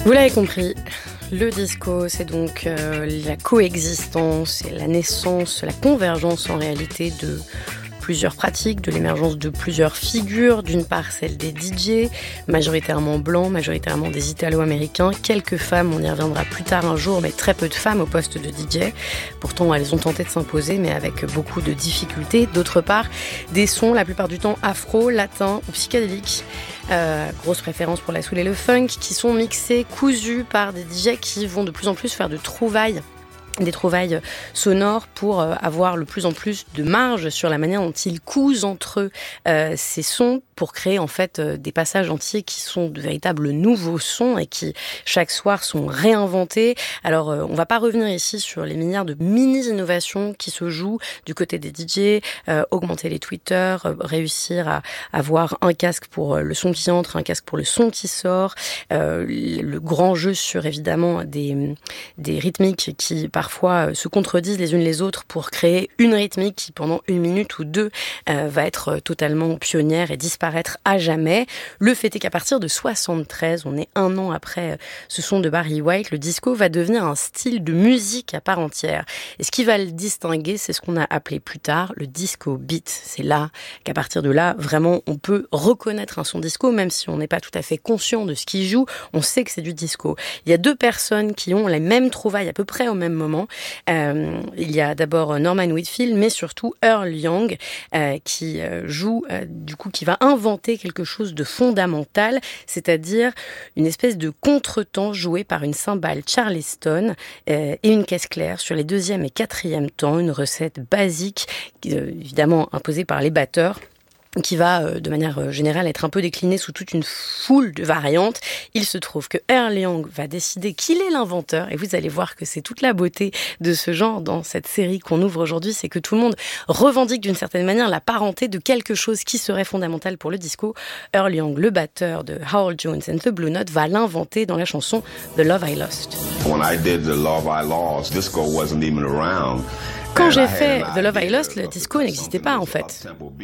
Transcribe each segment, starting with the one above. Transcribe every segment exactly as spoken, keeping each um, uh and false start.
Vous l'avez compris, le disco, c'est donc euh, la coexistence et la naissance, la convergence en réalité de plusieurs pratiques, de l'émergence de plusieurs figures. D'une part, celle des D J, majoritairement blancs, majoritairement des Italo-américains. Quelques femmes, on y reviendra plus tard un jour, mais très peu de femmes au poste de D J. Pourtant, elles ont tenté de s'imposer, mais avec beaucoup de difficultés. D'autre part, des sons, la plupart du temps afro, latins ou psychédéliques. Euh, grosse préférence pour la soul et le funk, qui sont mixés, cousus par des D J qui vont de plus en plus faire de trouvailles. Des trouvailles sonores pour avoir le plus en plus de marge sur la manière dont ils cousent entre eux euh, ces sons pour créer en fait euh, des passages entiers qui sont de véritables nouveaux sons et qui chaque soir sont réinventés. Alors euh, on va pas revenir ici sur les milliards de mini-innovations qui se jouent du côté des D J, euh, augmenter les tweeters, euh, réussir à avoir un casque pour le son qui entre, un casque pour le son qui sort, euh, le grand jeu sur évidemment des, des rythmiques qui par parfois se contredisent les unes les autres pour créer une rythmique qui pendant une minute ou deux euh, va être totalement pionnière et disparaître à jamais. Le fait est qu'à partir de soixante-treize, on est un an après ce son de Barry White, le disco va devenir un style de musique à part entière. Et ce qui va le distinguer, c'est ce qu'on a appelé plus tard le disco beat. C'est là qu'à partir de là, vraiment, on peut reconnaître un son disco, même si on n'est pas tout à fait conscient de ce qui joue, on sait que c'est du disco. Il y a deux personnes qui ont les mêmes trouvailles à peu près au même moment. Euh, il y a d'abord Norman Whitfield, mais surtout Earl Young, euh, qui euh, joue, euh, du coup, qui va inventer quelque chose de fondamental, c'est-à-dire une espèce de contretemps joué par une cymbale Charleston euh, et une caisse claire sur les deuxième et quatrième temps, une recette basique, euh, évidemment imposée par les batteurs, qui va euh, de manière générale être un peu décliné sous toute une foule de variantes. Il se trouve que Earl Young va décider qu'il est l'inventeur, et vous allez voir que c'est toute la beauté de ce genre dans cette série qu'on ouvre aujourd'hui, c'est que tout le monde revendique d'une certaine manière la parenté de quelque chose qui serait fondamental pour le disco. Earl Young, le batteur de Howell Jones and the Blue Note, va l'inventer dans la chanson The Love I Lost. When I did The Love I Lost, disco wasn't even around. Quand j'ai fait The Love I Lost, le disco n'existait pas en fait.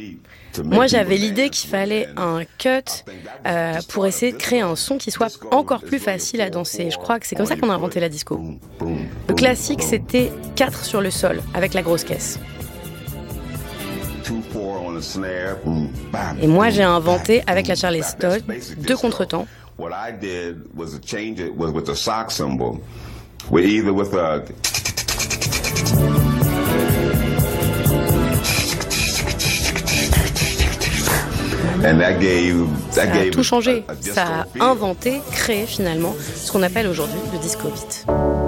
Moi, j'avais l'idée qu'il fallait un cut euh, pour essayer de créer un son qui soit encore plus facile à danser. Je crois que c'est comme ça qu'on a inventé la disco. Le classique, c'était quatre sur le sol, avec la grosse caisse. Et moi, j'ai inventé, avec la Charleston, deux contretemps. What I did was to change it with, with the sock symbol, with either with a And that gave, that ça a gave tout changé. a, a Ça a inventé, créé finalement ce qu'on appelle aujourd'hui le disco beat.